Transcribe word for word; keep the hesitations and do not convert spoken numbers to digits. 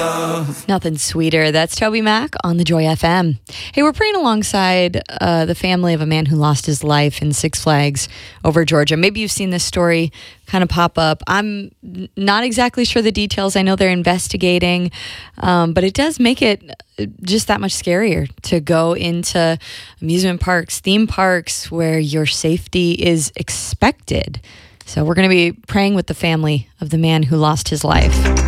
love. Nothing sweeter. That's Toby Mac on the Joy F M. Hey, we're praying alongside uh, the family of a man who lost his life in Six Flags over Georgia. Maybe you've seen this story kind of pop up. I'm not exactly sure the details. I know they're investigating, um, but it does make it just that much scarier to go into amusement parks, theme parks, where your safety is expected. So we're going to be praying with the family of the man who lost his life.